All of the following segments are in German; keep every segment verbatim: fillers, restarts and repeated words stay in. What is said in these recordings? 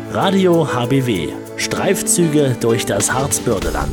Radio H B W. Streifzüge durch das Harzbördeland.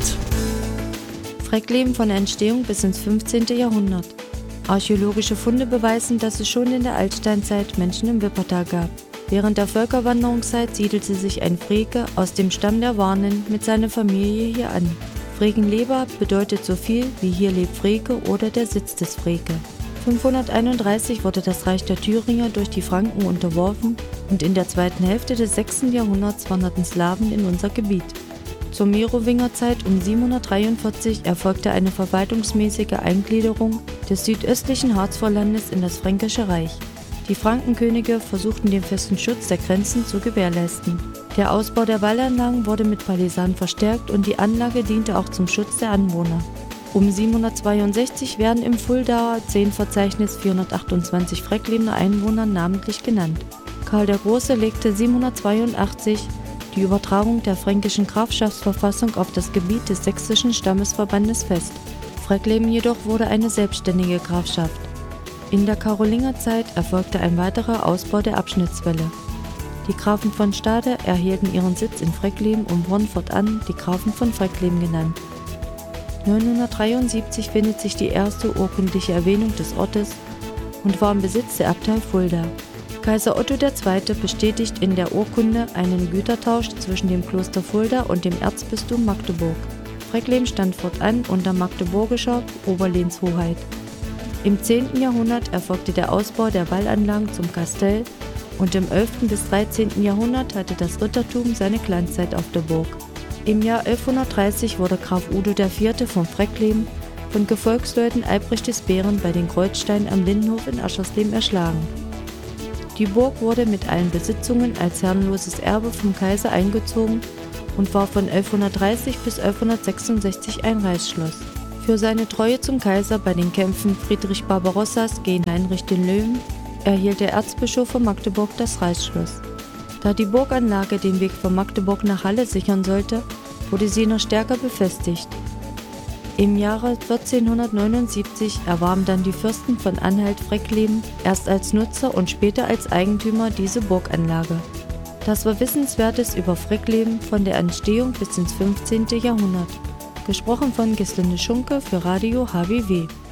Freckleben von der Entstehung bis ins fünfzehnte. Jahrhundert. Archäologische Funde beweisen, dass es schon in der Altsteinzeit Menschen im Wippertal gab. Während der Völkerwanderungszeit siedelte sich ein Freke aus dem Stamm der Warnen mit seiner Familie hier an. Frekenleber bedeutet so viel wie hier lebt Freke oder der Sitz des Freke. fünfhunderteinunddreißig wurde das Reich der Thüringer durch die Franken unterworfen und in der zweiten Hälfte des sechsten. Jahrhunderts wanderten Slawen in unser Gebiet. Zur Merowingerzeit um siebenhundertdreiundvierzig erfolgte eine verwaltungsmäßige Eingliederung des südöstlichen Harzvorlandes in das Fränkische Reich. Die Frankenkönige versuchten den festen Schutz der Grenzen zu gewährleisten. Der Ausbau der Wallanlagen wurde mit Palisaden verstärkt und die Anlage diente auch zum Schutz der Anwohner. Um siebenhundertzweiundsechzig werden im Fuldaer Zehnverzeichnis vierhundertachtundzwanzig Frecklebener Einwohner namentlich genannt. Karl der Große legte siebenhundertzweiundachtzig die Übertragung der fränkischen Grafschaftsverfassung auf das Gebiet des sächsischen Stammesverbandes fest. Freckleben jedoch wurde eine selbstständige Grafschaft. In der Karolingerzeit erfolgte ein weiterer Ausbau der Abschnittswälle. Die Grafen von Stade erhielten ihren Sitz in Freckleben und wurden fortan die Grafen von Freckleben genannt. neunzehnhundertdreiundsiebzig findet sich die erste urkundliche Erwähnung des Ortes und war im Besitz der Abtei Fulda. Kaiser Otto der Zweite bestätigt in der Urkunde einen Gütertausch zwischen dem Kloster Fulda und dem Erzbistum Magdeburg. Freckleben stand fortan unter magdeburgischer Oberlehnshoheit. Im zehnten. Jahrhundert erfolgte der Ausbau der Wallanlagen zum Kastell und im elften bis dreizehnten. Jahrhundert hatte das Rittertum seine Glanzzeit auf der Burg. Im Jahr elfhundertdreißig wurde Graf Udo der Vierte von Freckleben von Gefolgsleuten Albrecht des Bären bei den Kreuzsteinen am Lindenhof in Aschersleben erschlagen. Die Burg wurde mit allen Besitzungen als herrenloses Erbe vom Kaiser eingezogen und war von elfhundertdreißig bis elfhundertsechsundsechzig ein Reichsschloss. Für seine Treue zum Kaiser bei den Kämpfen Friedrich Barbarossas gegen Heinrich den Löwen erhielt der Erzbischof von Magdeburg das Reichsschloss. Da die Burganlage den Weg von Magdeburg nach Halle sichern sollte, wurde sie noch stärker befestigt. Im Jahre vierzehnhundertneunundsiebzig erwarben dann die Fürsten von Anhalt-Freckleben erst als Nutzer und später als Eigentümer diese Burganlage. Das war Wissenswertes über Freckleben von der Entstehung bis ins fünfzehnte. Jahrhundert. Gesprochen von Gislinde Schunke für Radio H B W.